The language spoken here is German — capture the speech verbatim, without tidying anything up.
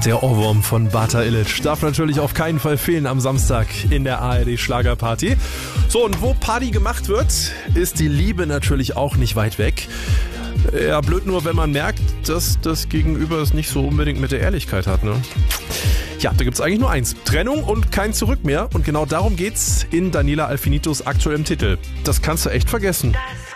Der Ohrwurm von Bata Illich darf natürlich auf keinen Fall fehlen am Samstag in der A R D Schlagerparty. So, und wo Party gemacht wird, ist die Liebe natürlich auch nicht weit weg. Ja, blöd nur, wenn man merkt, dass das Gegenüber es nicht so unbedingt mit der Ehrlichkeit hat, ne? Ja, da gibt's eigentlich nur eins. Trennung und kein Zurück mehr. Und genau darum geht's in Daniela Alfinitos aktuellem Titel. Das kannst du echt vergessen. Das